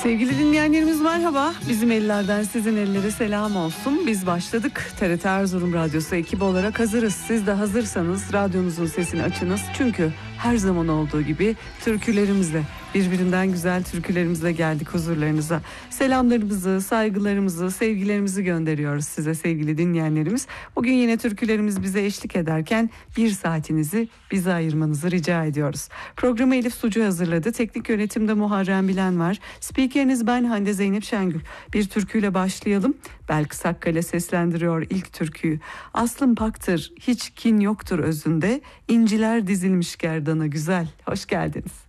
Sevgili dinleyenlerimiz merhaba. Bizim ellerden sizin ellere selam olsun. Biz başladık. TRT Erzurum Radyosu ekibi olarak hazırız. Siz de hazırsanız radyonuzun sesini açınız. Çünkü her zaman olduğu gibi türkülerimizle, birbirinden güzel türkülerimizle geldik huzurlarınıza. Selamlarımızı, saygılarımızı, sevgilerimizi gönderiyoruz size sevgili dinleyenlerimiz. Bugün yine türkülerimiz bize eşlik ederken bir saatinizi bize ayırmanızı rica ediyoruz. Programı Elif Sucu hazırladı. Teknik yönetimde Muharrem Bilen var. Spikeriniz ben Hande Zeynep Şengül. Bir türküyle başlayalım. Belkıs Akkale seslendiriyor ilk türküyü. Aslım paktır, hiç kin yoktur özünde. İnciler dizilmiş gerdana güzel. Hoş geldiniz.